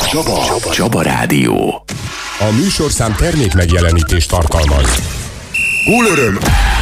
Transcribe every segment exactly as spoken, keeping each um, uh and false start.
Csaba. Csaba. Csaba Rádió. A műsorszám termék megjelenítést tartalmaz. Gólöröm!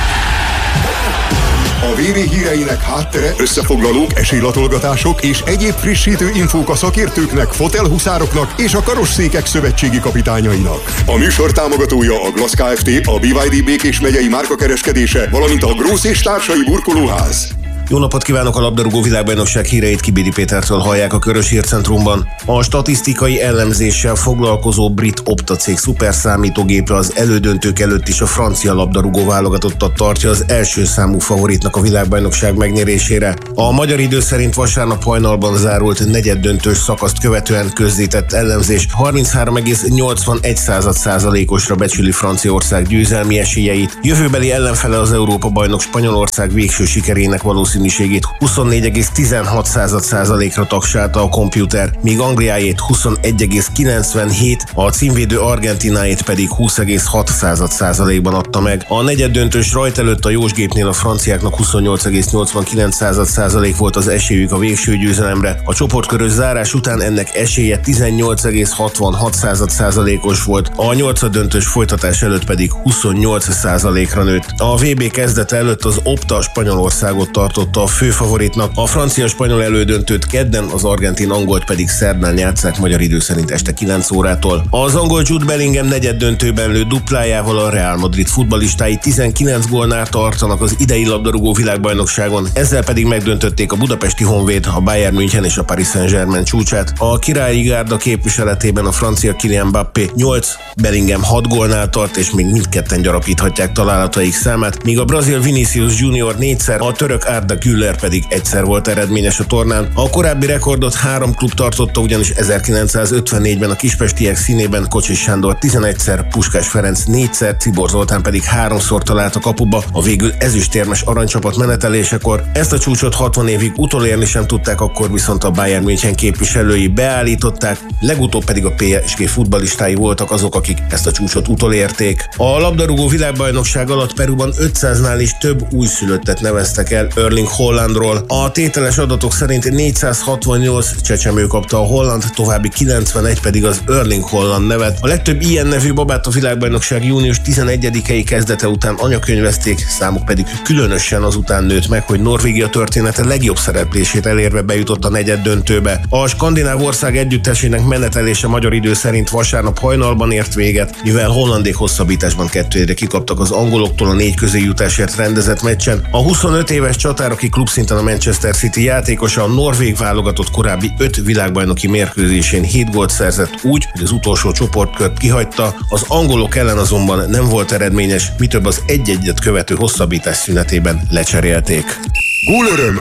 A vé vé híreinek háttere, összefoglalók, esélylatolgatások és egyéb frissítő infók a szakértőknek, fotelhuszároknak és a karosszékek szövetségi kapitányainak. A műsor támogatója a Glass Kft., a bé vé dé Békés megyei márkakereskedése, valamint a Grósz és társai burkolóház. Jó napot kívánok! A labdarúgó világbajnokság híreit Kibédi Pétertől hallják a Körös Hírcentrumban. A statisztikai ellenzéssel foglalkozó brit Opta cég szuperszámítógépe az elődöntők előtt is a francia labdarúgó válogatottat tartja az első számú favoritnak a világbajnokság megnyerésére. A magyar idő szerint vasárnap hajnalban zárult negyeddöntős szakaszt követően közzétett ellenzés harminchárom egész nyolcvanegy százalékosra becsüli Franciaország győzelmi esélyeit. Jövőbeli ellenfele az Európa-bajnok Spanyolország végső sikerének valószínűségét huszonnégy egész tizenhat százalékra tagsálta a komputer, míg Angliájét huszonegy egész kilencvenhét, a címvédő Argentinájét pedig húsz egész hat százalékban adta meg. A negyeddöntős rajt előtt a jósgépnél a franciáknak huszonnyolc egész nyolcvankilenc százalék volt az esélyük a végső győzelemre. A csoportkörös zárás után ennek esélye tizennyolc egész hatvanhat százalékos volt, a nyolcaddöntős folytatás előtt pedig huszonnyolc százalékra nőtt. A vé bé kezdete előtt az Opta Spanyolországot tartotta a főfavoritnak, a francia-spanyol elődöntőt kedden, az argentin-angolt pedig szerdán játsszák magyar idő szerint este kilenc órától. Az angol Jude Bellingham negyeddöntőben lő duplájával a Real Madrid futballistái tizenkilenc gólnál tartanak az idei labdarúgó világbajnokságon, ezzel pedig megdöntötték a budapesti Honvéd, a Bayern München és a Paris Saint-Germain csúcsát. A királyi gárda képviseletében a francia Kylian Mbappé nyolc, Bellingham hat gólnál tart, és még mindketten gyarapíthatják találataik számát, míg a brazil Vinicius Junior négyszer, a török Arda Güler pedig egyszer volt eredményes a tornán. A korábbi rekordot három klub tartotta, ugyanis ezerkilencszázötvennégyben a kispestiek színében Kocsis Sándor tizenegyszer, Puskás Ferenc négyszer, Cibor Zoltán pedig háromszor talált a kapuba a végül ezüstérmes aranycsapat menetelésekor. Ezt a csúcsot hatvan évig utolérni sem tudták, akkor viszont a Bayern München képviselői beállították, legutóbb pedig a pé es gé futballistái voltak azok, akik ezt a csúcsot utolérték. A labdarúgó világbajnokság alatt Peruban ötszáznál is több újszülöttet neveztek el Erling Haalandról. A tételes adatok szerint négyszázhatvannyolc csecsemő kapta a Holland, további kilencvenegy pedig az Erling Haaland nevet. A legtöbb ilyen nevű babát a világbajnokság június tizenegyedikei kezdete után anyakönyvezték, számuk pedig különösen azután nőtt meg, hogy Norvégia története legjobb szereplését elérve bejutott a negyeddöntőbe. A skandináv ország együttesének menetelése magyar idő szerint vasárnap hajnalban ért véget, mivel hollandék hosszabbításban kettőre kikaptak az angoloktól a négy közéjutásért rendezett meccsen. A huszonöt éves csatár, aki klubszinten a Manchester City játékosa, a norvég válogatott korábbi öt világbajnoki mérkőzésén hét gólt szerzett úgy, hogy az utolsó csoportkört kihagyta, az angolok ellen azonban nem volt eredményes, mi több az egy-egyet követő hosszabbítás szünetében lecserélték. Gólöröm!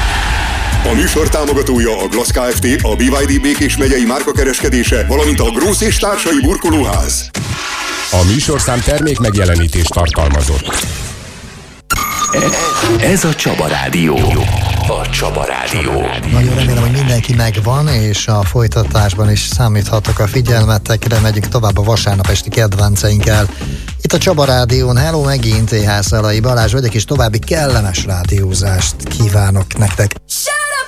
A műsor támogatója a Glass Kft., a bé vé dé Békés megyei márkakereskedése, valamint a Grósz és társai burkolóház. A műsorszám termék megjelenítést tartalmazott. Ez a Csaba Rádió. A Csaba Rádió. Nagyon remélem, hogy mindenki megvan, és a folytatásban is számíthatok a figyelmetekre. Megyünk tovább a vasárnap esti kedvenceinkkel. Itt a Csaba Rádión. Hello, megint Éhász Szalai Balázs vagyok, és további kellemes rádiózást kívánok nektek.